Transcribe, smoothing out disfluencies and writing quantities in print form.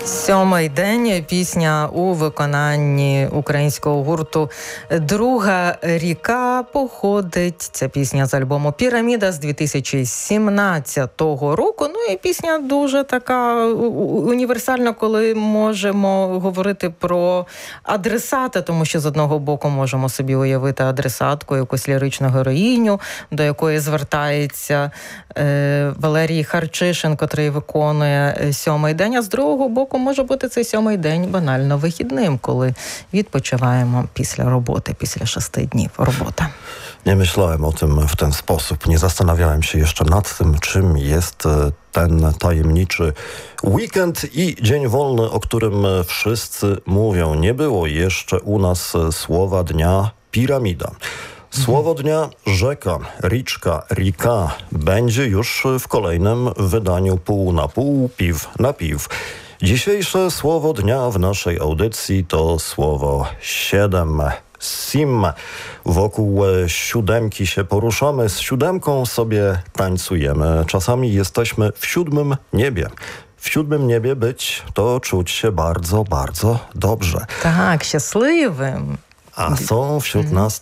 Сьомий день. Пісня у виконанні українського гурту «Друга ріка» походить. Ця пісня з альбому «Піраміда» з 2017 року. Ну і пісня дуже така універсальна, коли можемо говорити про адресата, тому що з одного боку можемо собі уявити адресатку, якусь ліричну героїню, до якої звертається Валерій Харчишин, котрий виконує «Сьомий день», а з другого боку може бути цей сьомий день банально вихідним, коли відпочиваємо після роботи, після 6 dni роботи. Nie myślałem o tym w ten sposób. Nie zastanawiałem się jeszcze nad tym, czym jest ten tajemniczy weekend i dzień wolny, o którym wszyscy mówią. Nie było jeszcze u nas słowa dnia piramida. Słowo dnia rzeka, riczka, rika będzie już w kolejnym wydaniu pół na pół, piw na piw. Dzisiejsze słowo dnia w naszej audycji to słowo 7. Sim. Wokół siódemki się poruszamy, z siódemką sobie tańcujemy. Czasami jesteśmy w 7. niebie. W 7. niebie być to czuć się bardzo, bardzo dobrze. Tak, szczęśliwym. A są wśród nas